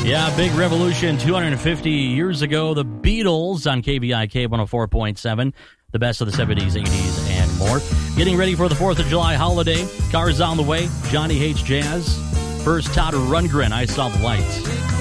Yeah, big revolution 250 years ago. The Beatles on KVIK 104.7. The best of the 70s, 80s, and more. Getting ready for the 4th of July holiday. Cars on the way. Johnny hates jazz. First, Todd Rundgren, I Saw the Lights.